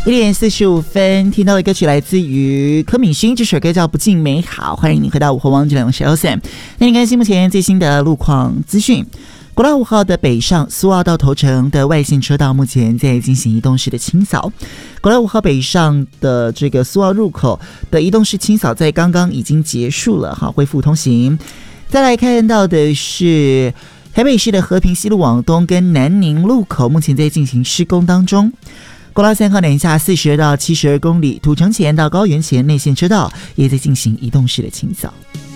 1:45，听到的歌曲来自于柯敏勋，这首歌叫《不尽美好》。欢迎你回到午后王志良，我是 Elson。那你看目前最新的路况资讯。国道5号的北上苏澳到头城的外线车道目前在进行移动式的清扫。国道5号北上的这个苏澳入口的移动式清扫在刚刚已经结束了，恢复通行。再来看到的是台北市的和平西路往东跟南宁路口目前在进行施工当中。国道3号南下42到72公里，土城前到高原前内线车道也在进行移动式的清扫。